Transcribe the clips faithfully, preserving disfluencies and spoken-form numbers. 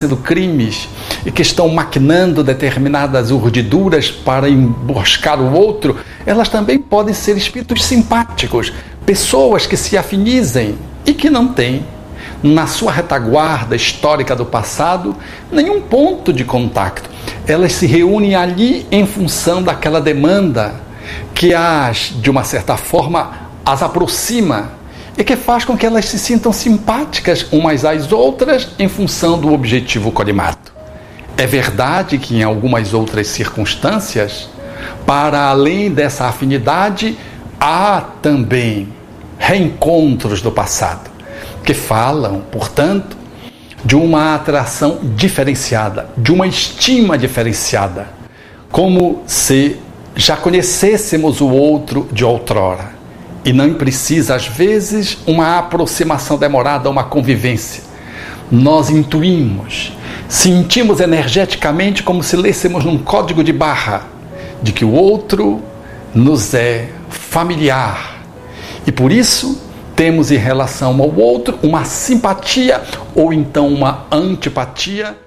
crimes e que estão maquinando determinadas urdiduras para emboscar o outro, elas também podem ser espíritos simpáticos, pessoas que se afinizem e que não têm, na sua retaguarda histórica do passado, nenhum ponto de contato. Elas se reúnem ali em função daquela demanda que as, de uma certa forma, as aproxima e que faz com que elas se sintam simpáticas umas às outras em função do objetivo colimado. É verdade que em algumas outras circunstâncias, para além dessa afinidade, há também reencontros do passado, que falam, portanto, de uma atração diferenciada, de uma estima diferenciada, como se já conhecêssemos o outro de outrora. E não precisa, às vezes, uma aproximação demorada, uma convivência. Nós intuímos, sentimos energeticamente como se lêssemos num código de barra, de que o outro nos é familiar. E por isso, temos em relação ao outro uma simpatia ou então uma antipatia.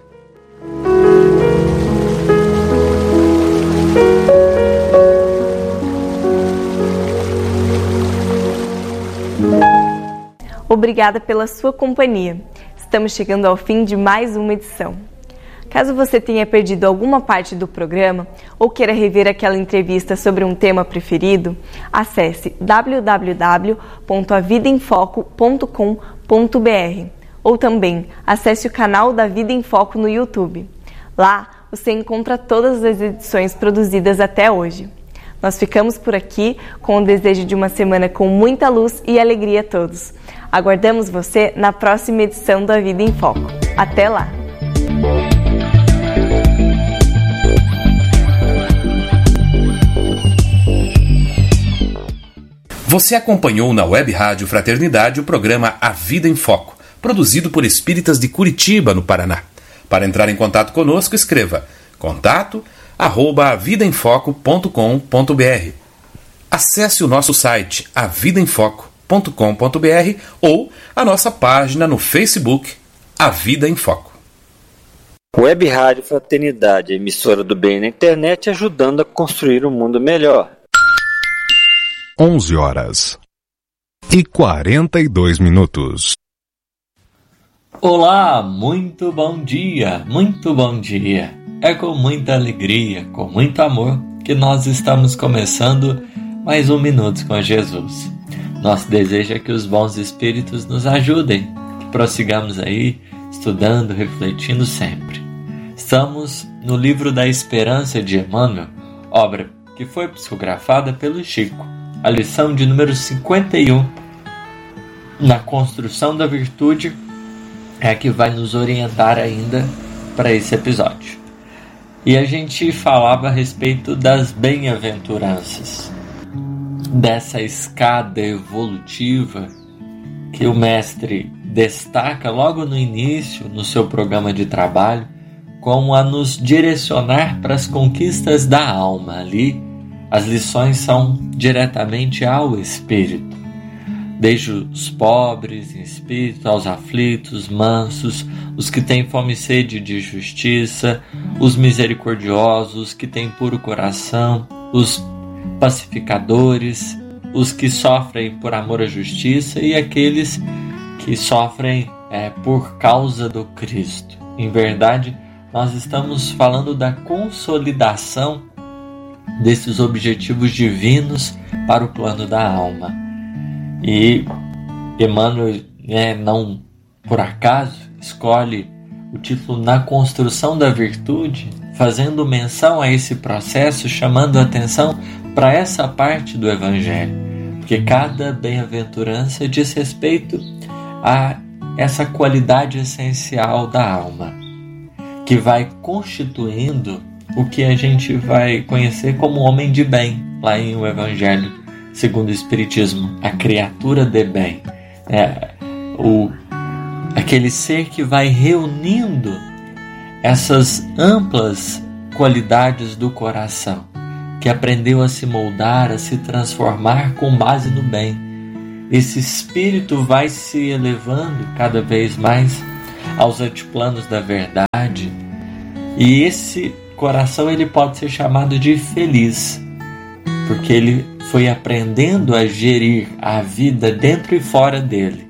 Obrigada pela sua companhia. Estamos chegando ao fim de mais uma edição. Caso você tenha perdido alguma parte do programa ou queira rever aquela entrevista sobre um tema preferido, acesse w w w ponto a vida em foco ponto com ponto b r ou também acesse o canal da Vida em Foco no YouTube. Lá você encontra todas as edições produzidas até hoje. Nós ficamos por aqui com o desejo de uma semana com muita luz e alegria a todos. Aguardamos você na próxima edição da Vida em Foco. Até lá! Você acompanhou na Web Rádio Fraternidade o programa A Vida em Foco, produzido por espíritas de Curitiba, no Paraná. Para entrar em contato conosco, escreva contato arroba vidaemfoco ponto com ponto b r. Acesse o nosso site a vida em foco ponto com ponto b r ou a nossa página no Facebook A Vida em Foco. Web Rádio Fraternidade, emissora do bem na internet, ajudando a construir um mundo melhor. onze horas e quarenta e dois minutos. Olá, muito bom dia, muito bom dia. É com muita alegria, com muito amor, que nós estamos começando mais um Minutos com Jesus. Nosso desejo é que os bons espíritos nos ajudem, que prossigamos aí, estudando, refletindo sempre. Estamos no livro da Esperança de Emmanuel, obra que foi psicografada pelo Chico, a lição de número cinquenta e um, na construção da virtude, é a que vai nos orientar ainda para esse episódio. E a gente falava a respeito das bem-aventuranças, dessa escada evolutiva que o mestre destaca logo no início, no seu programa de trabalho, como a nos direcionar para as conquistas da alma. Ali, as lições são diretamente ao espírito, desde os pobres em espírito, aos aflitos, mansos, os que têm fome e sede de justiça, os misericordiosos, que têm puro coração, os pacificadores, os que sofrem por amor à justiça e aqueles que sofrem é, por causa do Cristo. Em verdade, nós estamos falando da consolidação desses objetivos divinos para o plano da alma. E Emmanuel, né, não por acaso, escolhe o título Na Construção da Virtude, fazendo menção a esse processo, chamando a atenção para essa parte do Evangelho, porque cada bem-aventurança diz respeito a essa qualidade essencial da alma, que vai constituindo o que a gente vai conhecer como homem de bem, lá em o Evangelho segundo o Espiritismo, a criatura de bem, é, o, aquele ser que vai reunindo essas amplas qualidades do coração, que aprendeu a se moldar, a se transformar com base no bem. Esse espírito vai se elevando cada vez mais aos altiplanos da verdade. E esse coração ele pode ser chamado de feliz, porque ele foi aprendendo a gerir a vida dentro e fora dele.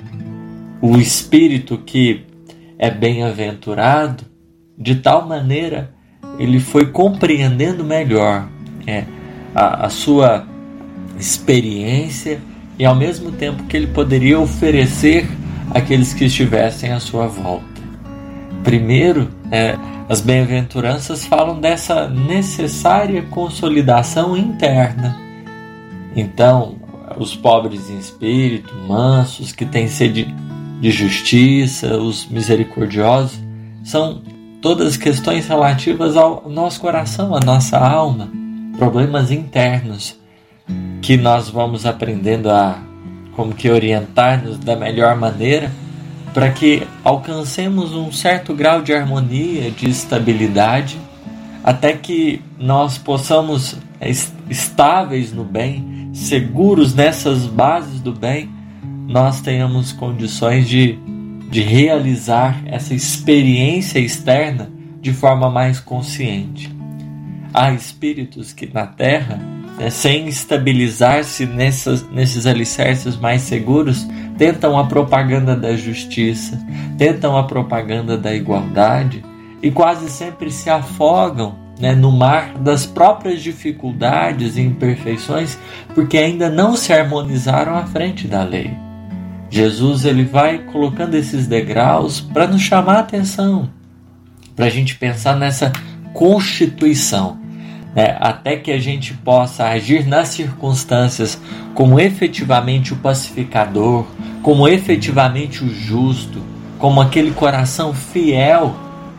O espírito que é bem-aventurado, de tal maneira ele foi compreendendo melhor é, a, a sua experiência e ao mesmo tempo que ele poderia oferecer àqueles que estivessem à sua volta. Primeiro, é, as bem-aventuranças falam dessa necessária consolidação interna. Então, os pobres em espírito, mansos, que têm sede de justiça, os misericordiosos, são todas questões relativas ao nosso coração, à nossa alma, problemas internos que nós vamos aprendendo a como que orientar-nos da melhor maneira para que alcancemos um certo grau de harmonia, de estabilidade, até que nós possamos, estáveis no bem, seguros nessas bases do bem, nós tenhamos condições de, de realizar essa experiência externa de forma mais consciente. Há espíritos que na Terra, né, sem estabilizar-se nessas, nesses alicerces mais seguros, tentam a propaganda da justiça, tentam a propaganda da igualdade e quase sempre se afogam, né, no mar das próprias dificuldades e imperfeições, porque ainda não se harmonizaram à frente da lei. Jesus ele vai colocando esses degraus para nos chamar a atenção, para a gente pensar nessa constituição, né, até que a gente possa agir nas circunstâncias como efetivamente o pacificador, como efetivamente o justo, como aquele coração fiel.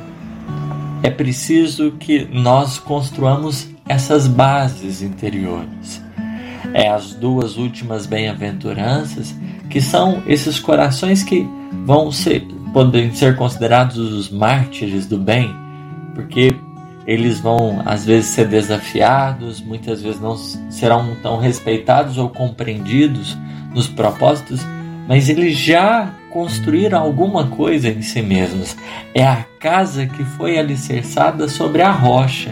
É preciso que nós construamos essas bases interiores. É as duas últimas bem-aventuranças que são esses corações que vão ser, podem ser considerados os mártires do bem, porque eles vão às vezes ser desafiados, muitas vezes não serão tão respeitados ou compreendidos nos propósitos, mas eles já construíram alguma coisa em si mesmos. É a casa que foi alicerçada sobre a rocha.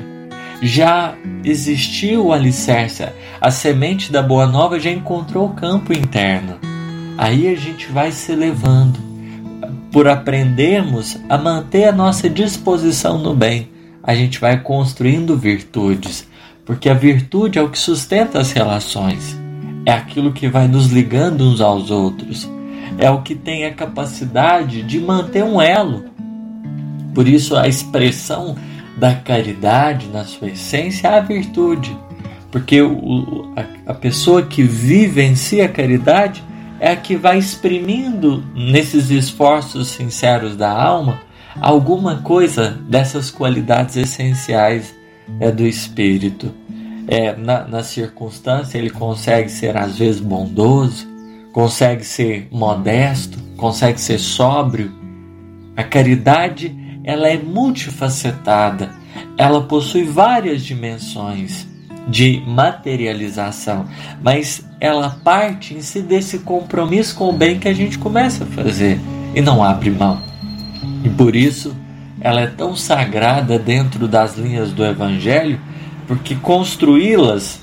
Já existiu o alicerce, a semente da Boa Nova já encontrou o campo interno. Aí a gente vai se elevando, por aprendermos a manter a nossa disposição no bem. A gente vai construindo virtudes, porque a virtude é o que sustenta as relações, é aquilo que vai nos ligando uns aos outros, é o que tem a capacidade de manter um elo. Por isso a expressão da caridade na sua essência é a virtude, porque o, a, a pessoa que vive em si a caridade é a que vai exprimindo nesses esforços sinceros da alma alguma coisa dessas qualidades essenciais é, do espírito. É, na, na circunstância ele consegue ser às vezes bondoso, consegue ser modesto, consegue ser sóbrio. A caridade ela é multifacetada, ela possui várias dimensões de materialização, mas ela parte em si desse compromisso com o bem que a gente começa a fazer e não abre mão. E por isso ela é tão sagrada dentro das linhas do Evangelho, porque construí-las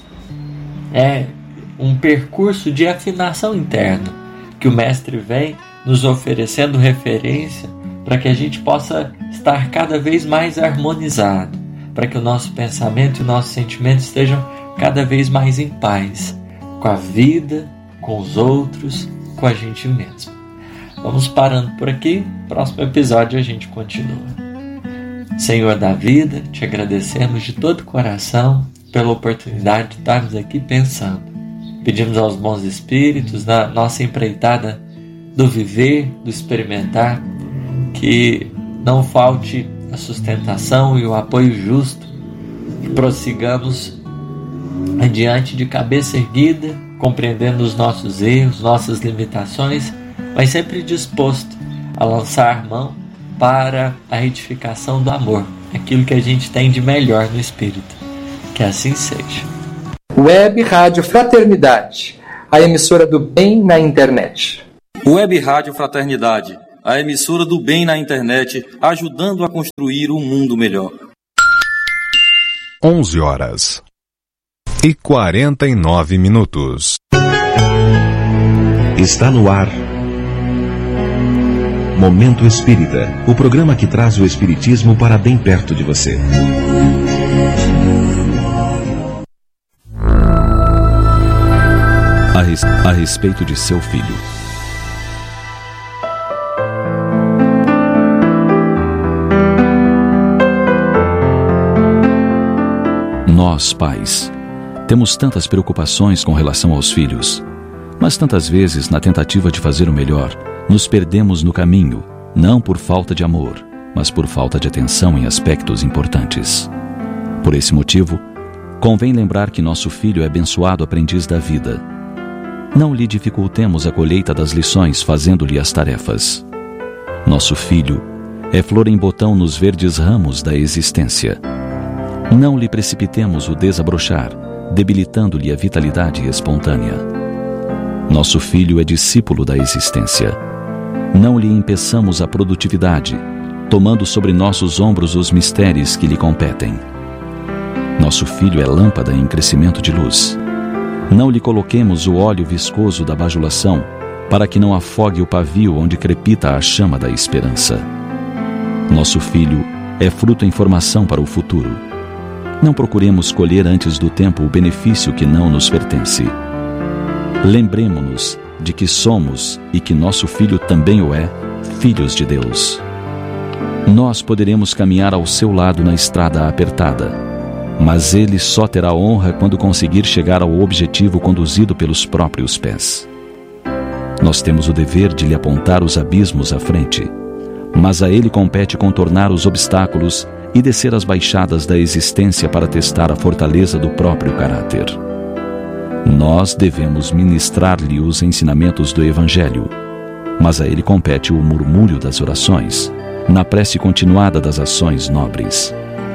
é um percurso de afinação interna, que o Mestre vem nos oferecendo referência para que a gente possa estar cada vez mais harmonizado, para que o nosso pensamento e o nosso sentimento estejam cada vez mais em paz, com a vida, com os outros, com a gente mesmo. Vamos parando por aqui, próximo episódio a gente continua. Senhor da vida, te agradecemos de todo o coração pela oportunidade de estarmos aqui pensando. Pedimos aos bons espíritos, na nossa empreitada do viver, do experimentar, que não falte a sustentação e o apoio justo, que prossigamos adiante de cabeça erguida, compreendendo os nossos erros, nossas limitações, mas sempre disposto a lançar mão para a retificação do amor, aquilo que a gente tem de melhor no espírito. Que assim seja. Web Rádio Fraternidade, a emissora do bem na internet. Web Rádio Fraternidade, a emissora do bem na internet, ajudando a construir um mundo melhor. onze horas e quarenta e nove minutos. Está no ar Momento Espírita, o programa que traz o espiritismo para bem perto de você. A, res... a respeito de seu filho. Nós, pais, temos tantas preocupações com relação aos filhos, mas tantas vezes, na tentativa de fazer o melhor, nos perdemos no caminho, não por falta de amor, mas por falta de atenção em aspectos importantes. Por esse motivo, convém lembrar que nosso filho é abençoado aprendiz da vida. Não lhe dificultemos a colheita das lições fazendo-lhe as tarefas. Nosso filho é flor em botão nos verdes ramos da existência. Não lhe precipitemos o desabrochar, debilitando-lhe a vitalidade espontânea. Nosso filho é discípulo da existência. Não lhe impeçamos a produtividade, tomando sobre nossos ombros os mistérios que lhe competem. Nosso filho é lâmpada em crescimento de luz. Não lhe coloquemos o óleo viscoso da bajulação, para que não afogue o pavio onde crepita a chama da esperança. Nosso filho é fruto em formação para o futuro. Não procuremos colher antes do tempo o benefício que não nos pertence. Lembremo-nos de que somos, e que nosso filho também o é, filhos de Deus. Nós poderemos caminhar ao seu lado na estrada apertada, mas ele só terá honra quando conseguir chegar ao objetivo conduzido pelos próprios pés. Nós temos o dever de lhe apontar os abismos à frente, mas a ele compete contornar os obstáculos e descer as baixadas da existência para testar a fortaleza do próprio caráter. Nós devemos ministrar-lhe os ensinamentos do Evangelho, mas a ele compete o murmúrio das orações, na prece continuada das ações nobres.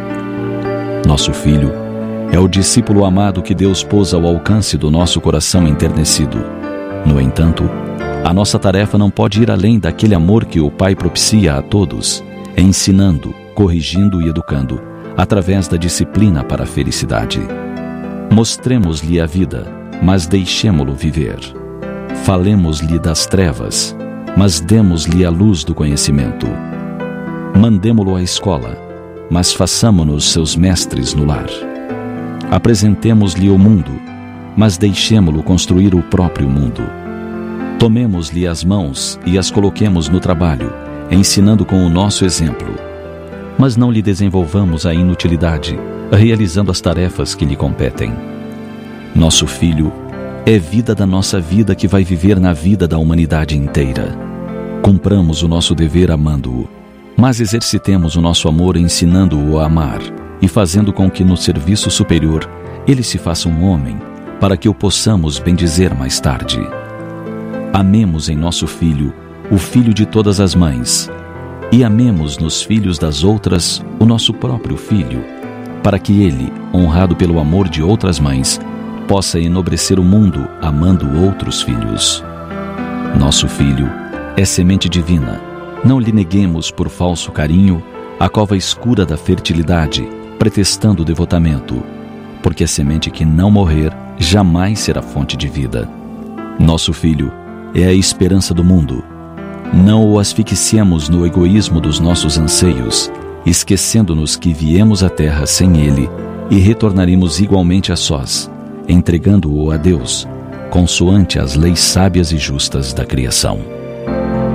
Nosso filho é o discípulo amado que Deus pôs ao alcance do nosso coração enternecido. No entanto, a nossa tarefa não pode ir além daquele amor que o Pai propicia a todos, ensinando, corrigindo e educando, através da disciplina para a felicidade. Mostremos-lhe a vida, mas deixemo-lo viver. Falemos-lhe das trevas, mas demos-lhe a luz do conhecimento. Mandemo-lo à escola, mas façamo-nos seus mestres no lar. Apresentemos-lhe o mundo, mas deixemo-lo construir o próprio mundo. Tomemos-lhe as mãos e as coloquemos no trabalho, ensinando com o nosso exemplo. Mas não lhe desenvolvamos a inutilidade, realizando as tarefas que lhe competem. Nosso filho é vida da nossa vida que vai viver na vida da humanidade inteira. Cumpramos o nosso dever amando-o, mas exercitemos o nosso amor ensinando-o a amar e fazendo com que no serviço superior ele se faça um homem, para que o possamos bendizer mais tarde. Amemos em nosso filho o filho de todas as mães, e amemos nos filhos das outras o nosso próprio filho, para que ele, honrado pelo amor de outras mães, possa enobrecer o mundo amando outros filhos. Nosso filho é semente divina. Não lhe neguemos por falso carinho a cova escura da fertilidade, pretextando o devotamento, porque a semente que não morrer jamais será fonte de vida. Nosso filho é a esperança do mundo. Não o asfixiemos no egoísmo dos nossos anseios, esquecendo-nos que viemos à terra sem ele e retornaremos igualmente a sós, entregando-o a Deus, consoante as leis sábias e justas da criação.